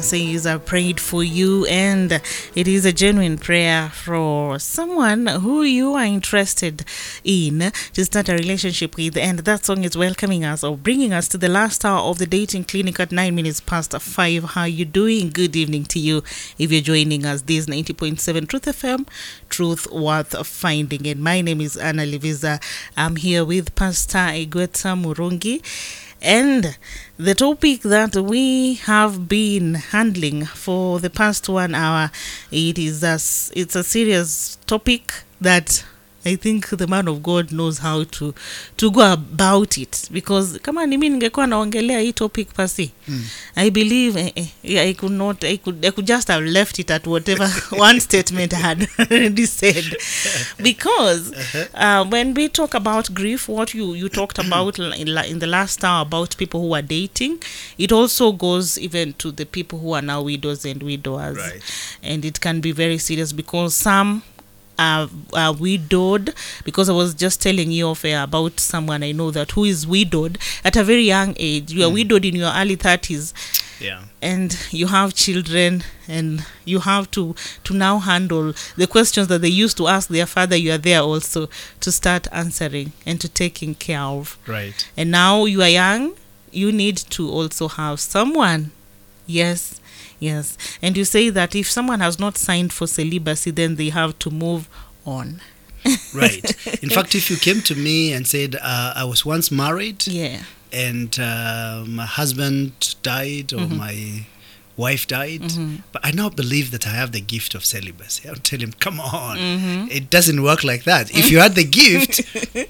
Says I prayed for you, and it is a genuine prayer for someone who you are interested in to start a relationship with. And that song is welcoming us or bringing us to the last hour of the dating clinic at 9 minutes past 5. How you doing? Good evening to you. If you're joining us, this is 90.7 Truth FM, Truth Worth Finding. And my name is Anna Liviza. I'm here with Pastor Igweta Murungi. And the topic that we have been handling for the past 1 hour, it's a serious topic that I think the man of God knows how to go about it, because kama ni mimi ningekuwa naongelea hii topic pasi, I believe I could just have left it at whatever one statement I had already said, because when we talk about grief, what you talked about in the last hour about people who are dating, it also goes even to the people who are now widows and widowers, Right. And it can be very serious because some are widowed, because I was just telling you off air about someone I know that who is widowed at a very young age. You are widowed in your early 30s, Yeah. and you have children, and you have to now handle the questions that they used to ask their father. You are there also to start answering and to taking care of. Right. And now you are young, you need to also have someone. Yes. And you say that if someone has not signed for celibacy, then they have to move on. Right. In fact, if you came to me and said, I was once married, Yeah. and my husband died, or my wife died, but I now believe that I have the gift of celibacy, I'll tell him, come on, it doesn't work like that. If you had the gift,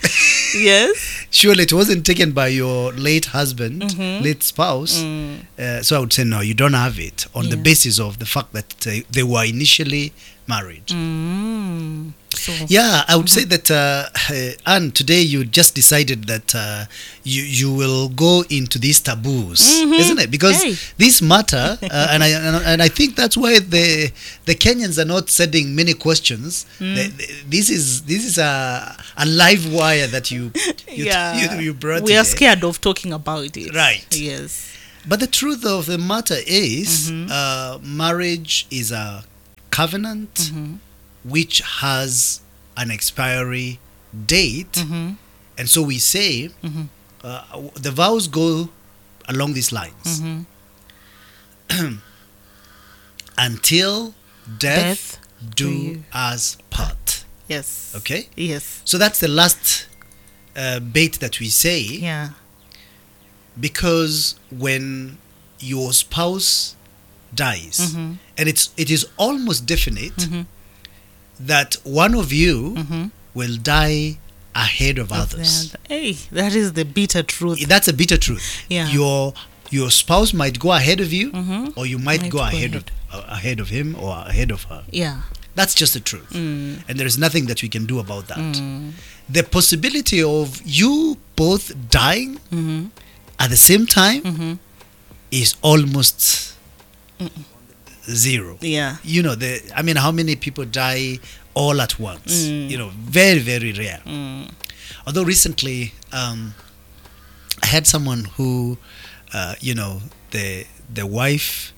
Yes. surely it wasn't taken by your late husband, late spouse. So I would say, no, you don't have it, on the Yeah. basis of the fact that they were initially married. So, Yeah, I would say that, Anne, today you just decided that you will go into these taboos, isn't it? Because Hey. this matter, and I think that's why the Kenyans are not sending many questions. This is a live wire that you brought. we are today. scared of talking about it. Right. Yes. But the truth of the matter is, marriage is a covenant which has an expiry date, and so we say the vows go along these lines: until death do us part. Yes. Okay, Yes. so that's the last bait that we say, Yeah. because when your spouse dies, and it is almost definite that one of you will die ahead of others. Hey, that is the bitter truth. That's a bitter truth. Yeah. Your spouse might go ahead of you, or you might go go ahead of him or ahead of her. Yeah. That's just the truth, and there is nothing that we can do about that. The possibility of you both dying at the same time is almost zero. Yeah. You know, how many people die all at once? Very, very rare. Although recently, I had someone who, the wife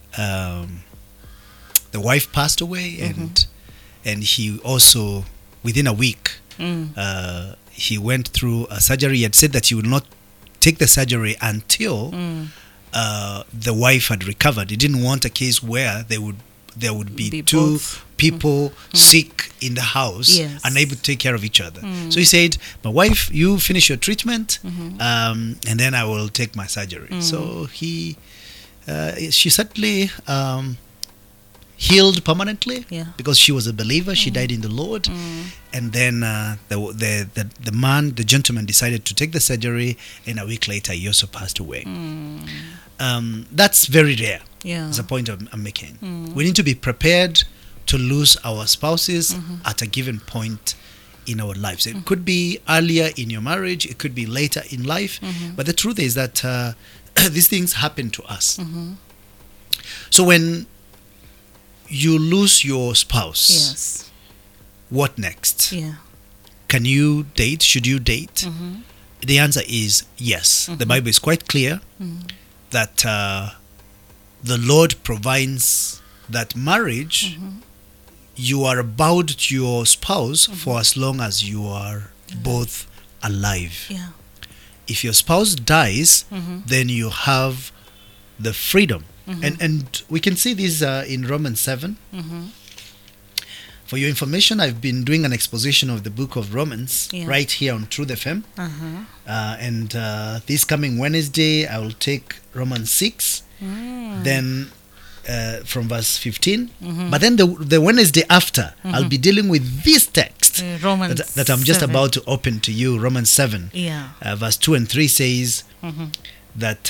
passed away, and he also, within a week, he went through a surgery. He had said that he would not take the surgery until the wife had recovered. He didn't want a case where there would be two both. people sick in the house, Yes. unable to take care of each other. So he said, my wife, you finish your treatment, and then I will take my surgery. So she certainly healed permanently, Yeah. because she was a believer. She died in the Lord, and then the gentleman decided to take the surgery, and a week later he also passed away. That's very rare. Yeah. That's the point I'm making. We need to be prepared to lose our spouses at a given point in our lives. It could be earlier in your marriage, it could be later in life, but the truth is that these things happen to us. So when you lose your spouse, Yes. what next? Yeah. Can you date? Should you date? The answer is yes. The Bible is quite clear that the Lord provides that marriage, you are bound to your spouse for as long as you are both alive. Yeah. If your spouse dies, then you have the freedom. And we can see this in Romans 7. For your information, I've been doing an exposition of the book of Romans right here on Truth FM. And this coming Wednesday, I will take Romans 6, then from verse 15. But then the Wednesday after, I'll be dealing with this text Romans that I'm just 7. about to open to you. Romans 7, Yeah. verse 2 and 3 says that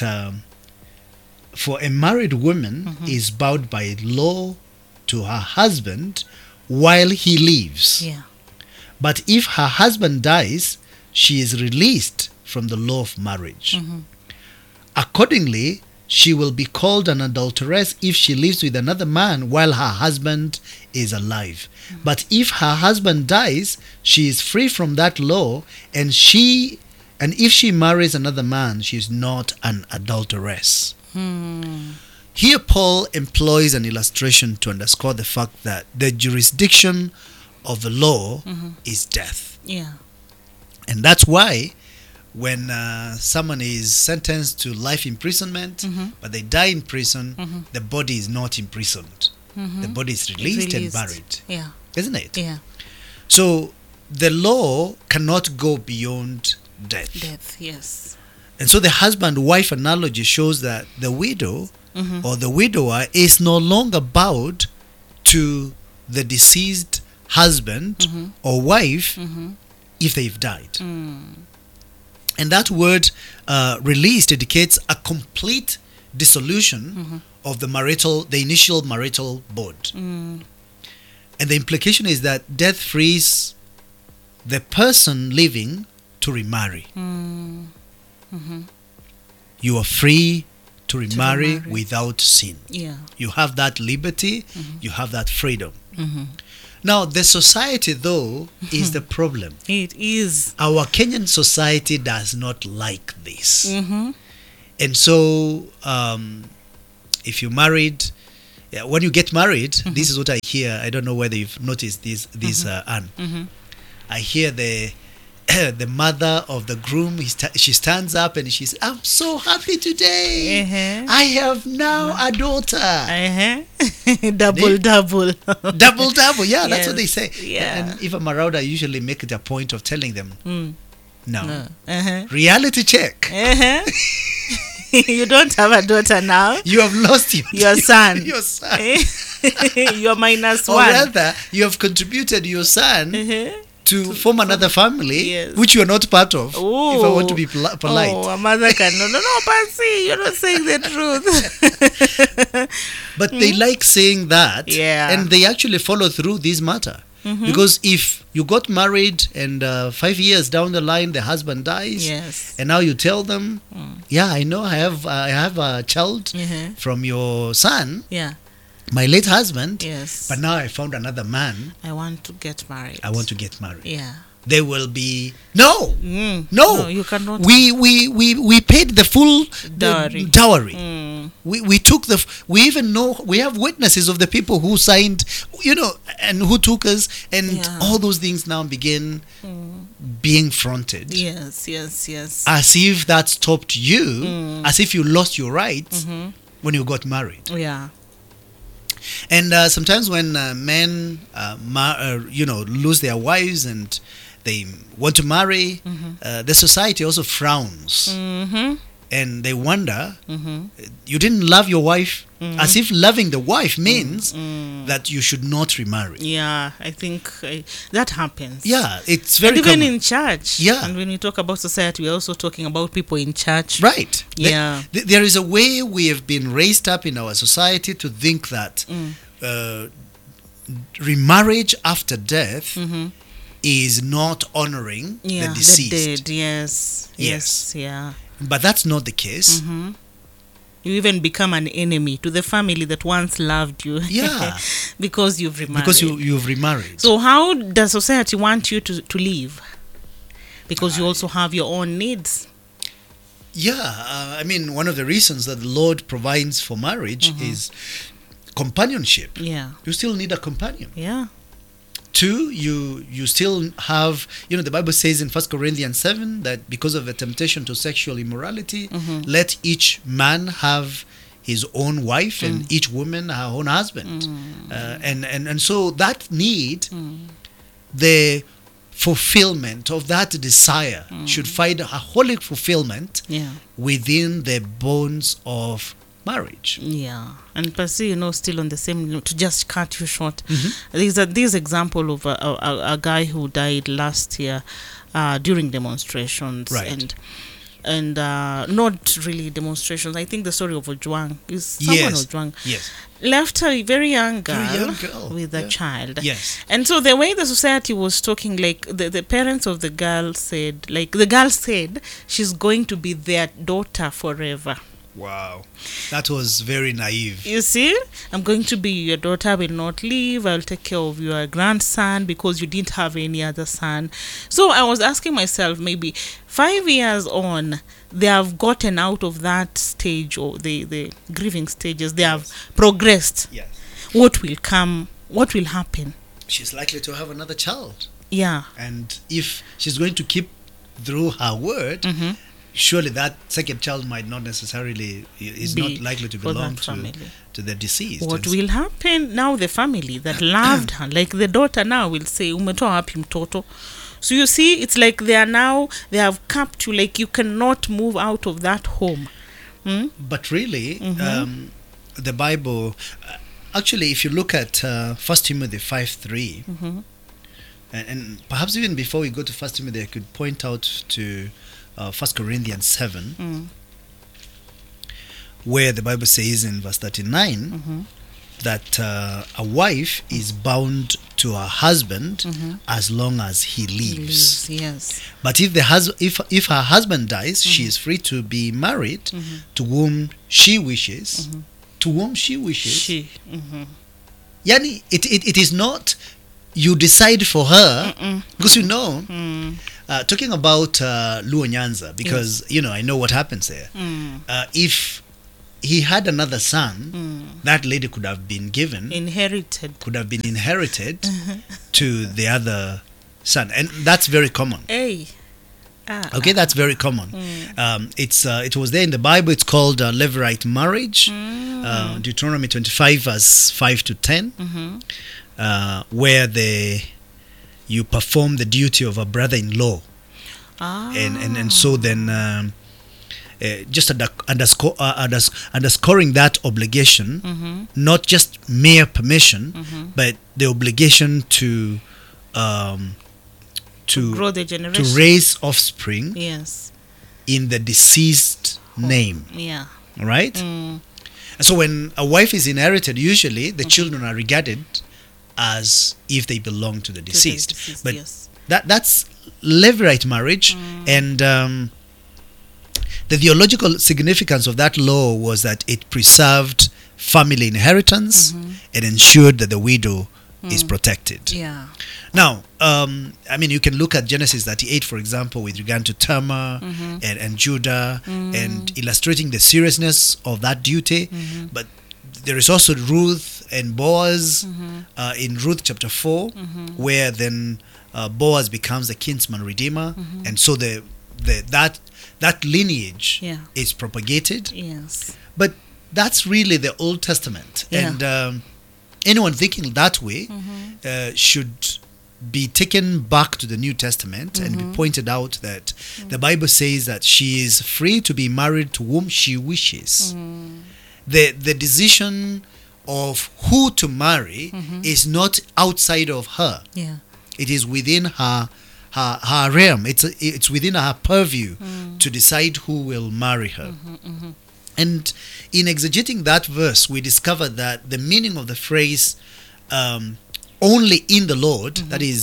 for a married woman is bound by law to her husband while he lives. Yeah. But if her husband dies, she is released from the law of marriage. Accordingly, she will be called an adulteress if she lives with another man while her husband is alive. But if her husband dies, she is free from that law, and if she marries another man, she is not an adulteress. Here Paul employs an illustration to underscore the fact that the jurisdiction of the law is death. Yeah. And that's why when someone is sentenced to life imprisonment, but they die in prison, the body is not imprisoned. The body is released and buried. Yeah. Isn't it? Yeah. So the law cannot go beyond death. Death, yes. And so the husband-wife analogy shows that the widow or the widower is no longer bound to the deceased husband or wife if they've died. And that word released indicates a complete dissolution of the initial marital bond. And the implication is that death frees the person living to remarry. You are free to remarry without sin. Yeah. You have that liberty, you have that freedom. Now, the society, though, is the problem. It is. Our Kenyan society does not like this. And so, if you married, when you get married, this is what I hear. I don't know whether you've noticed this, Anne. I hear the mother of the groom, she stands up and she says, "I'm so happy today. I have now a daughter." Double. Double. Yeah, that's what they say. Yeah. And if I'm around, I usually make it a point of telling them, no. No. Reality check. You don't have a daughter now. You have lost your son. Your son. You're minus or one. rather, you have contributed your son to form another family, which you are not part of. Ooh. If I want to be polite. Oh, a mother can no, Patsy, you're not saying the truth. But they like saying that, and they actually follow through this matter. Because if you got married and 5 years down the line the husband dies, and now you tell them, I know I have a child from your son, my late husband, but now I found another man. I want to get married. Yeah. They will be no, you cannot. We paid the full dowry. We took we even know, we have witnesses of the people who signed, and who took us, and all those things now begin being fronted. Yes. As if that stopped you, as if you lost your rights when you got married. Yeah. And sometimes when men, lose their wives and they want to marry, the society also frowns. And they wonder, you didn't love your wife, as if loving the wife means that you should not remarry. Yeah, I think that happens. Yeah, it's very common. Even in church. Yeah. And when we talk about society, we're also talking about people in church. Right. Yeah. There is a way we have been raised up in our society to think that remarriage after death is not honoring the deceased. The dead, yes. Yeah. But that's not the case. You even become an enemy to the family that once loved you. Yeah. Because you've remarried. Because you've remarried. So how does society want you to live? Because you also have your own needs. I mean, one of the reasons that the Lord provides for marriage is companionship. Yeah. You still need a companion. Yeah. Two, you still have, the Bible says in 1 Corinthians 7 that because of the temptation to sexual immorality, let each man have his own wife and each woman her own husband. And so that need, the fulfillment of that desire should find a holy fulfillment within the bonds of marriage. Yeah, and per se, still on the same, to just cut you short, there's this example of a guy who died last year during demonstrations, Right. and not really demonstrations. I think the story of Ojwang is someone Yes. Ojwang Yes. left a very young girl, with a yeah. child. Yes. And so the way the society was talking, like the parents of the girl said, like the girl said she's going to be their daughter forever. Wow. That was very naive. You see, I'm going to be your daughter, I will not leave, I'll take care of your grandson because you didn't have any other son. So I was asking myself, maybe 5 years on, they have gotten out of that stage, or the grieving stages, they have progressed. Yes. What will come? What will happen? She's likely to have another child. Yeah. And if she's going to keep through her word, surely that second child might not necessarily, is Be not likely to for belong that family. to the deceased. What And will happen now? The family that loved her, like the daughter now, will say, "Umetoa wapi mtoto?" So you see, it's like they have capped you, like you cannot move out of that home. But really, the Bible, actually, if you look at 1 Timothy 5:3, and perhaps even before we go to 1 Timothy, I could point out to 1 Corinthians 7, where the Bible says in verse 39 that a wife is bound to her husband as long as he lives. Yes. But if her husband dies, she is free to be married to whom she wishes. To whom she wishes. She. Yani, it is not you decide for her, because talking about Luo Nyanza, because I know what happens there. If he had another son, that lady could have been inherited to the other son, and that's very common. Okay, that's very common. It was there in the Bible. It's called Levirate marriage, Deuteronomy 25 verse 5 to 10, where you perform the duty of a brother-in-law, and so then just underscoring that obligation, not just mere permission, but the obligation to grow the generation, to raise offspring, yes, in the deceased name. Yeah. Right? And so when a wife is inherited, usually the children are regarded as if they belong to the deceased. But yes, that's Levirate marriage, and the theological significance of that law was that it preserved family inheritance and ensured that the widow is protected. Yeah. Now, I mean, you can look at Genesis 38, for example, with regard to Tamar and Judah, and illustrating the seriousness of that duty. But there is also Ruth and Boaz in Ruth chapter 4, where then Boaz becomes the kinsman redeemer, and so that lineage is propagated. Yes. But that's really the Old Testament, and anyone thinking that way should be taken back to the New Testament and be pointed out that the Bible says that she is free to be married to whom she wishes. The decision of who to marry is not outside of her. Yeah. It is within her realm. It's within her purview to decide who will marry her. And in exegeting that verse, we discover that the meaning of the phrase "only in the Lord," that is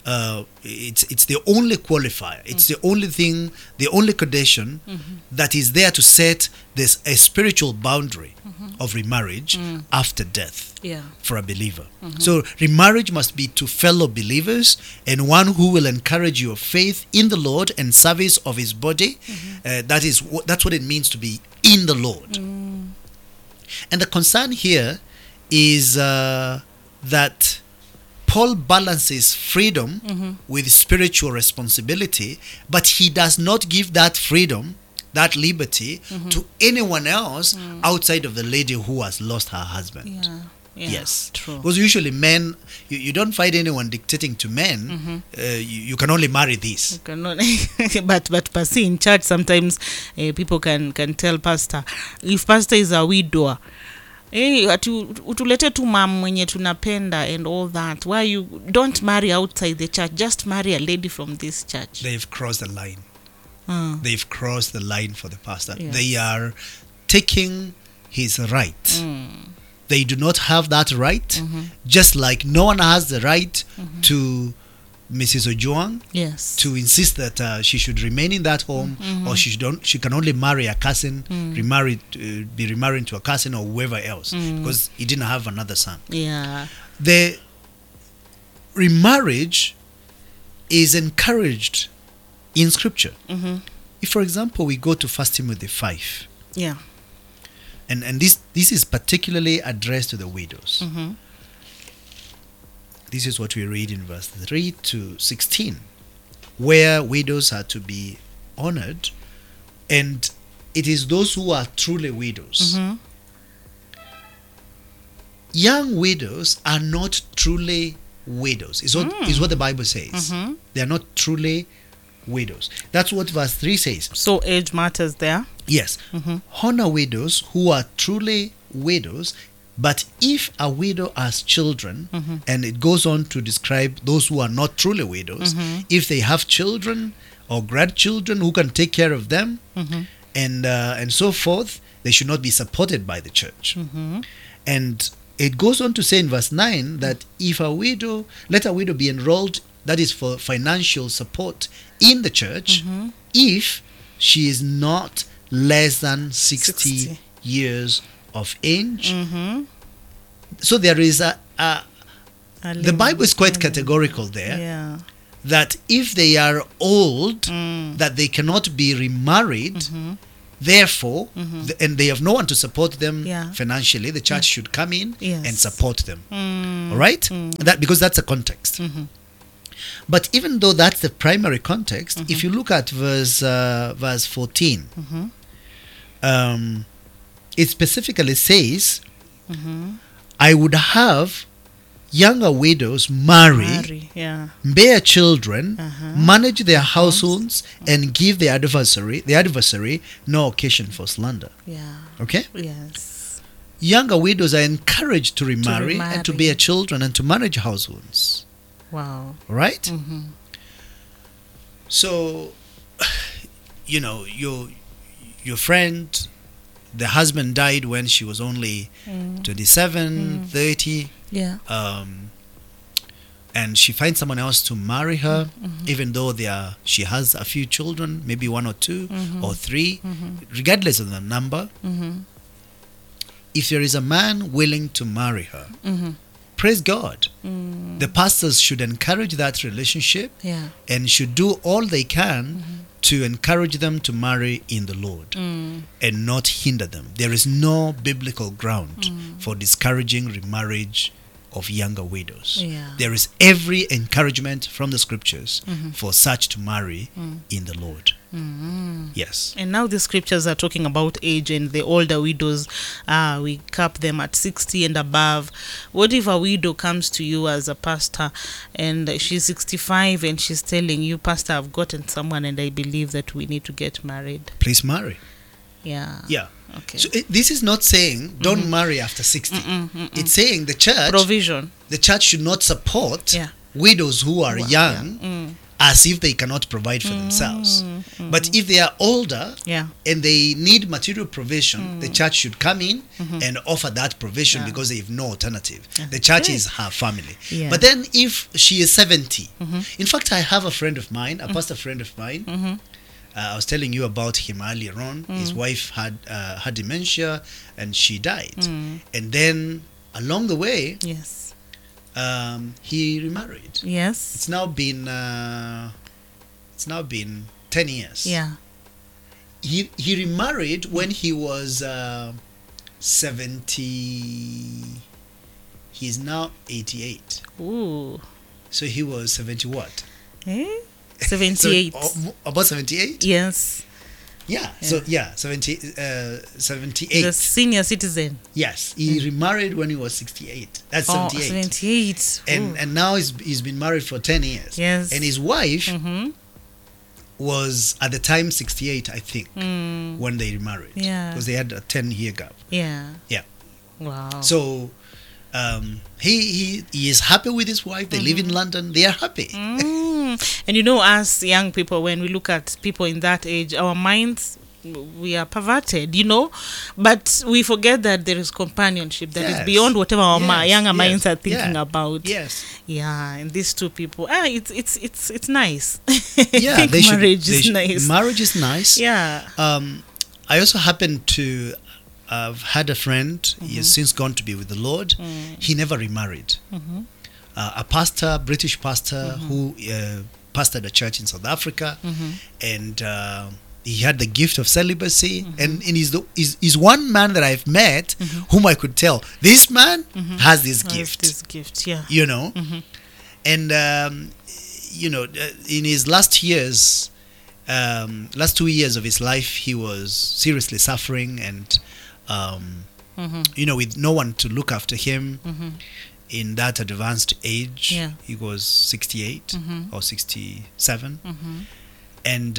it's the only qualifier. It's the only thing, the only condition that is there to set this a spiritual boundary of remarriage after death for a believer. So remarriage must be to fellow believers and one who will encourage your faith in the Lord and service of His body. That's what it means to be in the Lord. And the concern here is that Paul balances freedom with spiritual responsibility, but he does not give that freedom, that liberty, to anyone else outside of the lady who has lost her husband. Yes, true. Because usually men, you don't find anyone dictating to men. You can only marry this. You cannot, but see, in church sometimes people can tell pastor, if pastor is a widower, utulete tu mam mwenye tunapenda and all that, why you don't marry outside the church, just marry a lady from this church. They've crossed the line. They've crossed the line for the pastor. Yes. They are taking his right. They do not have that right, just like no one has the right to Mrs. Ojuang to insist that she should remain in that home, or she can only marry a cousin, be remarried to a cousin or whoever else, because he didn't have another son. The remarriage is encouraged in Scripture. If, for example, we go to 1 Timothy 5, and this is particularly addressed to the widows. This is what we read in verse 3 to 16, where widows are to be honored, and it is those who are truly widows. Young widows are not truly widows, is what the Bible says. They are not truly widows. That's what verse 3 says. So age matters there. Yes. Honor widows who are truly widows. But if a widow has children, and it goes on to describe those who are not truly widows, if they have children or grandchildren who can take care of them, and so forth, they should not be supported by the church. And it goes on to say in verse 9 that if let a widow be enrolled, that is for financial support in the church, if she is not less than 60 years of age. So there is the Bible is quite categorical there, that if they are old, that they cannot be remarried, therefore, and they have no one to support them financially, the church should come in and support them. All right? That, because that's a context. But even though that's the primary context, if you look at verse 14, it specifically says, I would have younger widows marry, bear children, manage their households, and give the adversary no occasion for slander. Okay? Yes. Younger widows are encouraged to remarry and to bear children and to manage households. Wow. Right? So, your friend, the husband died when she was only 27, 30. And she finds someone else to marry her, even though she has a few children, maybe 1 or 2 or 3, regardless of the number. If there is a man willing to marry her, praise God. The pastors should encourage that relationship and should do all they can to encourage them to marry in the Lord and not hinder them. There is no biblical ground for discouraging remarriage of younger widows. There is every encouragement from the scriptures for such to marry in the Lord. Yes. And now the scriptures are talking about age, and the older widows, we cap them at 60 and above. What if a widow comes to you as a pastor and she's 65 and she's telling you, Pastor, I've gotten someone and I believe that we need to get married? Please marry. Yeah. Okay. So this is not saying don't marry after 60. It's saying the church provision. The church should not support widows who are young as if they cannot provide for themselves. But if they are older Yeah. and they need material provision, the church should come in and offer that provision because they have no alternative. The church is her family. Yeah. But then if she is 70, in fact, I have a friend of mine, a pastor friend of mine. I was telling you about him earlier on. His wife had dementia and she died. And then along the way, Yes. he remarried. Yes. It's now been 10 years. Yeah. He remarried when he was 70. He's now 88. Ooh. So he was 70 what? Eh? 78. About 78? Yes. Yeah. So 78. The senior citizen. Yes. He remarried when he was 68. That's 78. 78. And now he's been married for 10 years. Yes. And his wife was at the time 68, I think, when they remarried. Yeah. Because they had a 10-year gap. Yeah. Yeah. Wow. So he is happy with his wife. They live in London. They are happy. And us young people, when we look at people in that age, our minds, we are perverted, but we forget that there is companionship that is beyond whatever our younger minds are thinking about. Yes. Yeah, and these two people, it's nice. Yeah, I think marriage is nice. Marriage is nice. Yeah. I also happen to have had a friend. He has since gone to be with the Lord. He never remarried. A pastor, British pastor, who pastored a church in South Africa, and he had the gift of celibacy, and he's one man that I've met whom I could tell this man has this gift. This gift, yeah. And in his last 2 years of his life, he was seriously suffering, and with no one to look after him. In that advanced age, he was 68 or 67, and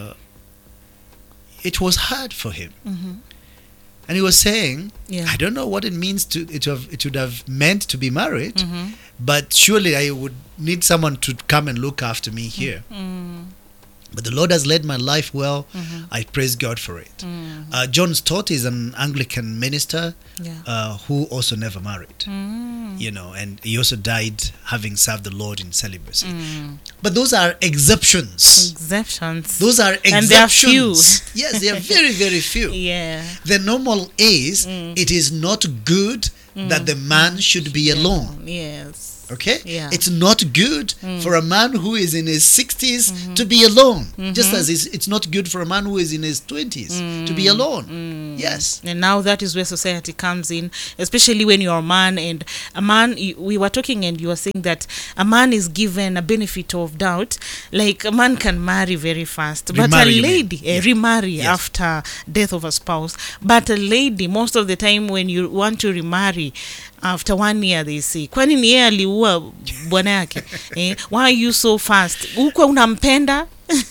it was hard for him. And he was saying, I don't know what it means it would have meant to be married, but surely I would need someone to come and look after me here. But the Lord has led my life well. I praise God for it. John Stott is an Anglican minister who also never married. And he also died having served the Lord in celibacy. But those are exceptions. Those are exceptions. And they are few. Yes, they are very, very few. Yeah. The normal is it is not good that the man should be alone. Yes. Okay? Yeah. It's not good for a man who is in his 60s to be alone. Just as it's not good for a man who is in his 20s to be alone. Yes. And now that is where society comes in, especially when you're a man. And a man, we were talking and you were saying that a man is given a benefit of doubt. Like a man can marry very fast. But a lady, remarry after death of a spouse. But a lady, most of the time when you want to remarry, after 1 year they say, kwani ni yeye aliua bwana yake? Why are you so fast? Uko unampenda?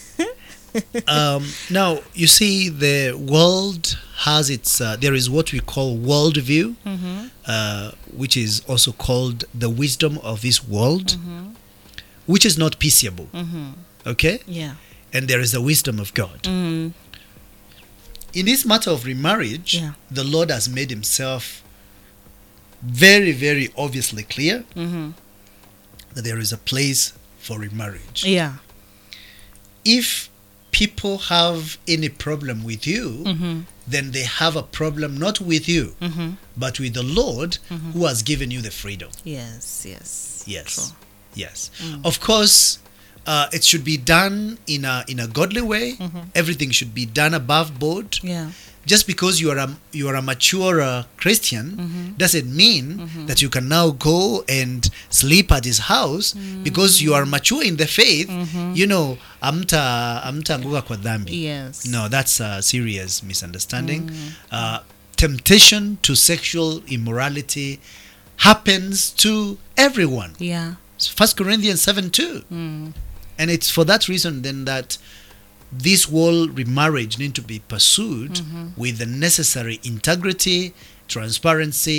Now, you see, the world has its, there is what we call worldview, which is also called the wisdom of this world, which is not peaceable. Okay? Yeah. And there is the wisdom of God. In this matter of remarriage, the Lord has made himself very, very obviously clear that there is a place for remarriage. Yeah. If people have any problem with you, then they have a problem not with you, but with the Lord who has given you the freedom. Yes. Yes. True. Yes. Of course, it should be done in a godly way. Everything should be done above board. Yeah. Just because you are a mature Christian doesn't mean that you can now go and sleep at his house because you are mature in the faith. Amtaanguka kwa dhambi. Yes. No, that's a serious misunderstanding. Temptation to sexual immorality happens to everyone. Yeah. 1 Corinthians 7:2. And it's for that reason then that this whole remarriage need to be pursued with the necessary integrity, transparency,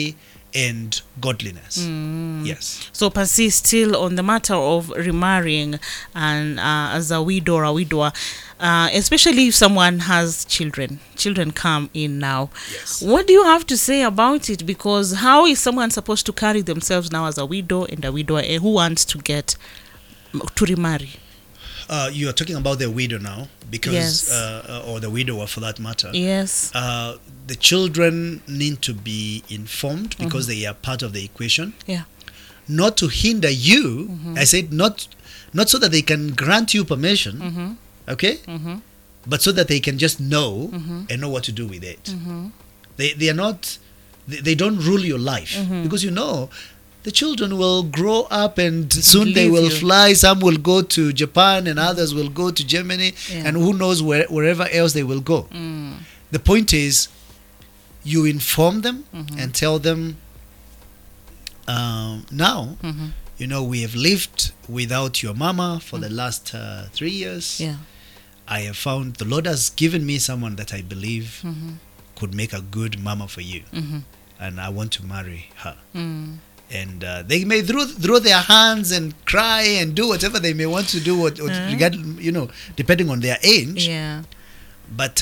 and godliness. Yes. So persist still on the matter of remarrying and as a widow or a widower, especially if someone has children. Children come in now. Yes. What do you have to say about it? Because how is someone supposed to carry themselves now as a widow and a widower who wants to get to remarry? You are talking about the widow now, because Yes. or the widower for that matter. Yes. The children need to be informed because they are part of the equation. Yeah. Not to hinder you. I said not so that they can grant you permission. Okay. But so that they can just know and know what to do with it. They are not. They don't rule your life because the children will grow up and soon they Leave will you. fly. Some will go to Japan and others will go to Germany, Yeah. and who knows wherever else they will go. The point is, you inform them and tell them, now, we have lived without your mama for the last 3 years. Yeah. I have found the Lord has given me someone that I believe could make a good mama for you, and I want to marry her. And they may throw their hands and cry and do whatever they may want to do, depending on their age. Yeah. But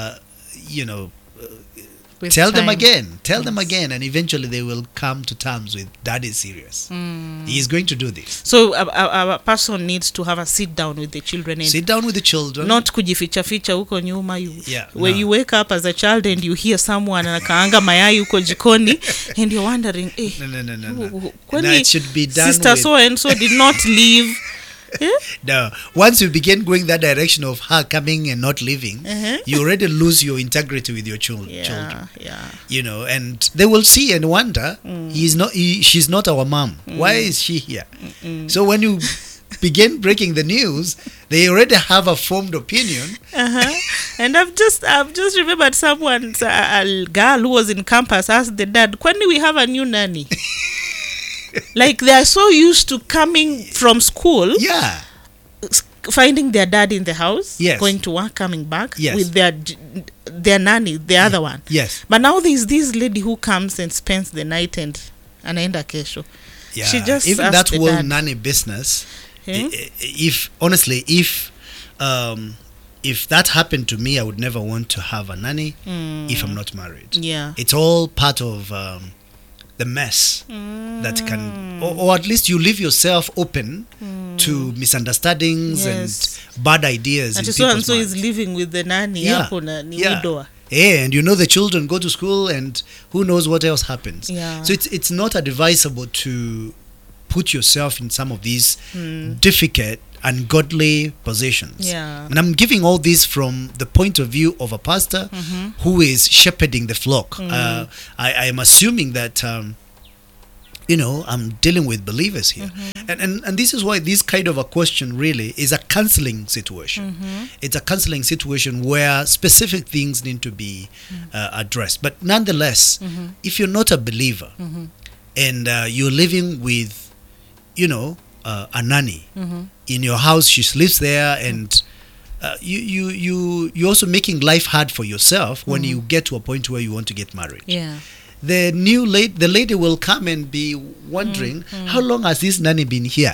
With tell them time. again, and eventually they will come to terms with Dad is serious. He is going to do this. So a person needs to have a sit down with the children and Sit down with the children. not kujificha ficha huko nyuma. When no. you wake up as a child and you hear someone anakaanga mayai huko jikoni and you're wondering, No. kwani No, it should be done sister with- so and so did not leave. Yeah? No, once you begin going that direction of her coming and not leaving, you already lose your integrity with your children. Yeah. And they will see and wonder, she's not our mom. Why is she here? So when you begin breaking the news, they already have a formed opinion. And I've just remembered someone, a girl who was in campus asked the dad, "When do we have a new nanny?" Like they are so used to coming from school, Yeah. finding their dad in the house, Yes. going to work, coming back Yes. with their nanny, the other one. Yes. But now there's this lady who comes and spends the night and anaenda kesho. Yeah. She just even asked that the whole dad. nanny business. Hmm? If that happened to me, I would never want to have a nanny if I'm not married. Yeah. It's all part of the mess that can, or at least you leave yourself open to misunderstandings Yes. and bad ideas. And in so and people's so is minds. living with the nanny. Yeah. Hapo na ni Yeah. widower. Yeah, and the children go to school and who knows what else happens. Yeah. So it's not advisable to put yourself in some of these difficult, ungodly positions. Yeah. And I'm giving all this from the point of view of a pastor who is shepherding the flock. I am assuming that I'm dealing with believers here. And this is why this kind of a question really is a counseling situation. It's a counseling situation where specific things need to be addressed. But nonetheless, if you're not a believer and you're living with, a nanny in your house, she lives there, and you're also making life hard for yourself when you get to a point where you want to get married. Yeah. The lady will come and be wondering, how long has this nanny been here?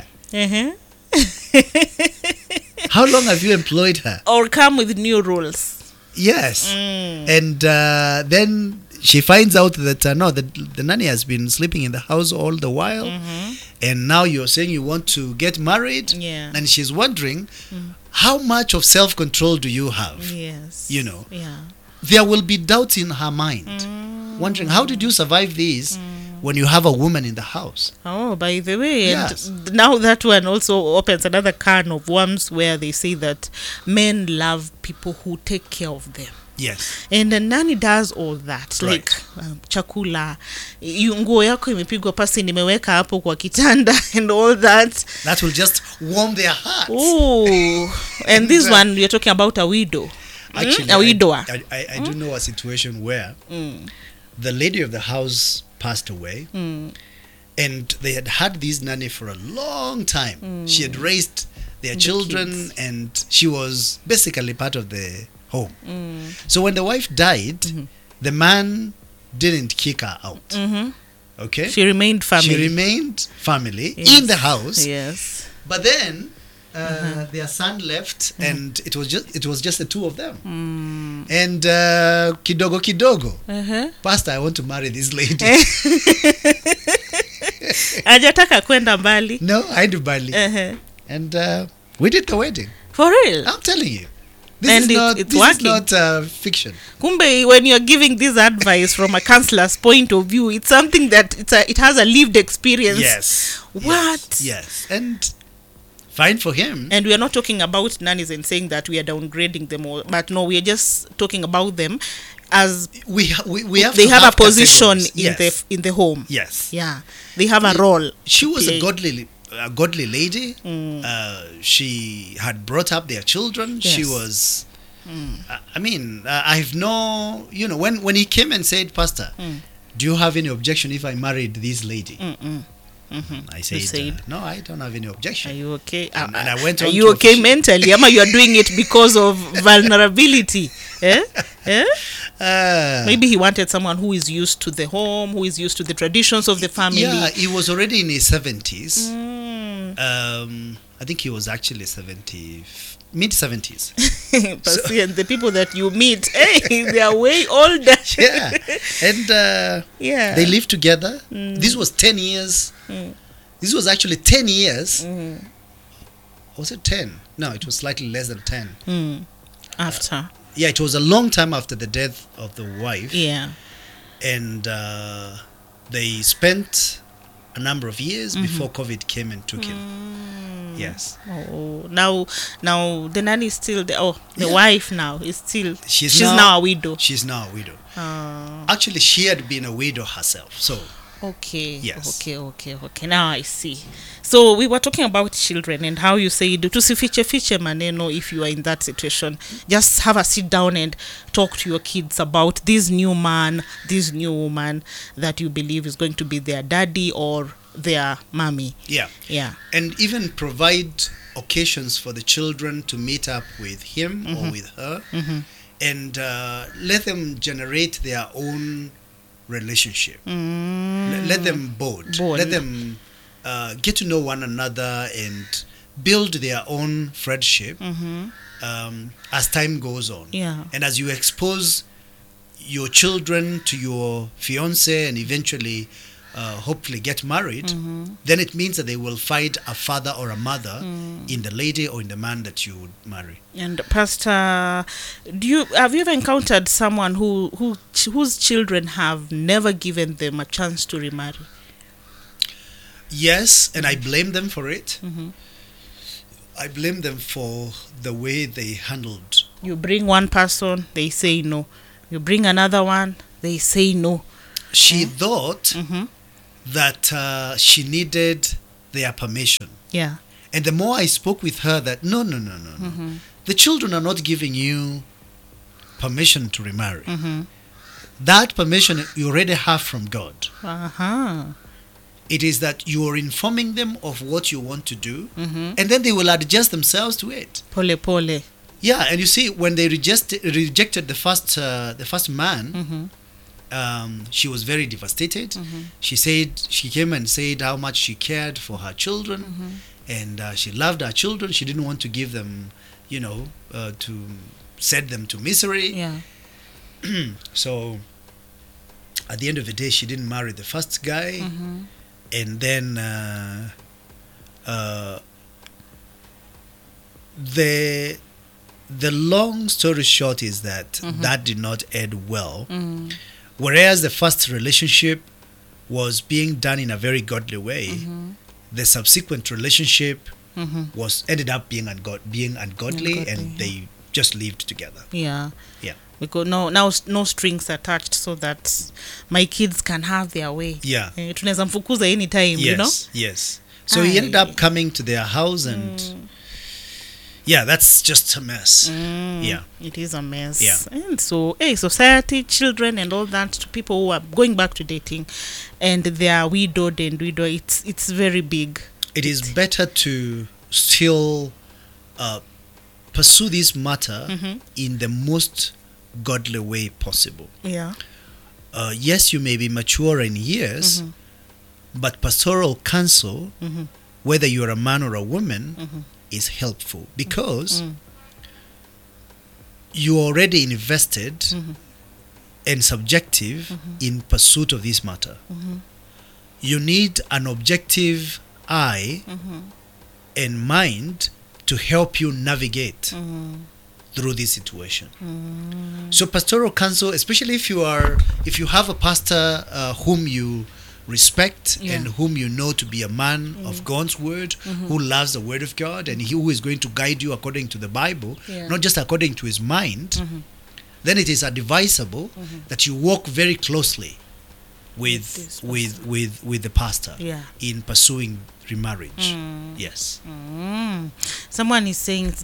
How long have you employed her? Or come with new rules. Yes. And then she finds out that no, the nanny has been sleeping in the house all the while, and now you're saying you want to get married. Yeah. And she's wondering, how much of self-control do you have? Yes. Yeah. There will be doubts in her mind, wondering, how did you survive this when you have a woman in the house? Oh, by the way, Yes. and now that one also opens another can of worms where they say that men love people who take care of them. Yes. And the nanny does all that, Right. like chakula, nguo yako imepigwa pasi nimeweka hapo kwa kitanda and all that. That will just warm their hearts. Oh, and this one you're talking about a widow. Actually, A widower. I do know a situation where the lady of the house passed away, and they had this nanny for a long time. She had raised their children, kids. and she was basically part of the home. So when the wife died, the man didn't kick her out. Okay. She remained family. She remained family Yes. in the house. Yes. But then their son left, and it was just the two of them. And kidogo kidogo, Pastor, I want to marry this lady. Ajataka kwenda mbali. No, I do Bali. And we did the wedding. For real? I'm telling you. This And is it's not fiction. Kumbe, when you're giving this advice from a counselor's point of view, it's something that it has a lived experience. Yes. What? Yes. And fine for him. And we are not talking about nannies and saying that we are downgrading them, but no, we are just talking about them as we have they to have a position categories. in the home. Yes. Yeah, they have a role. She to was play. a godly lady. She had brought up their children. Yes. She was. I've no. When he came and said, Pastor, do you have any objection if I married this lady? I said, no, I don't have any objection. Are you okay? And I went Are on you to okay mentally? Ama, you are doing it because of vulnerability. Maybe he wanted someone who is used to the home, who is used to the traditions of the family. Yeah, he was already in his 70s. I think he was actually mid-70s. And the people that you meet, they are way older. Yeah. And Yeah. they lived together. This was 10 years. This was actually 10 years. Was it 10? No, it was slightly less than 10. After. Yeah, it was a long time after the death of the wife. Yeah. And they spent a number of years before COVID came and took him. Yes. Oh, now the nanny is still there. Oh, the Yeah. wife now is still. She's now a widow. She's now a widow. Actually, she had been a widow herself. So. Okay. Yes. Okay. Now I see. So we were talking about children and how you say tusifiche maneno if you are in that situation. Just have a sit down and talk to your kids about this new man, this new woman that you believe is going to be their daddy or their mommy. Yeah. Yeah. And even provide occasions for the children to meet up with him or with her, and let them generate their own relationship. Let them bond. Let them get to know one another and build their own friendship as time goes on. Yeah. And as you expose your children to your fiance and eventually hopefully get married, then it means that they will find a father or a mother in the lady or in the man that you would marry. And Pastor, have you ever encountered someone whose children have never given them a chance to remarry? Yes, and I blame them for it. I blame them for the way they handled. You bring one person, they say no. You bring another one, they say no. She thought that she needed their permission. Yeah. And the more I spoke with her that, no. The children are not giving you permission to remarry. That permission you already have from God. It is that you are informing them of what you want to do, and then they will adjust themselves to it. Pole. Yeah, and you see, when they rejected the first man, she was very devastated. She came and said how much she cared for her children, and she loved her children. She didn't want to give them, to set them to misery. Yeah. So at the end of the day, she didn't marry the first guy, and then the long story short is that that did not end well. Whereas the first relationship was being done in a very godly way, the subsequent relationship was ended up being ungodly, and they just lived together. Yeah. Yeah. Because no strings attached, so that my kids can have their way. Yeah. Tunaweza mfukuza anytime, you know? Yes. So he ended up coming to their house, and yeah, that's just a mess. Yeah. It is a mess. Yeah. And so, society, children, and all that, to people who are going back to dating, and they are widowed, it's very big. It is better to still pursue this matter in the most godly way possible. Yeah. Yes, you may be mature in years, but pastoral counsel, whether you're a man or a woman, is helpful because you're already invested and subjective in pursuit of this matter. You need an objective eye and mind to help you navigate through this situation. So pastoral counsel, especially if you have a pastor whom you respect and whom you know to be a man of God's word, who loves the word of God, and who is going to guide you according to the Bible, not just according to his mind, then it is advisable that you work very closely with the pastor in pursuing remarriage. Yes. Someone is saying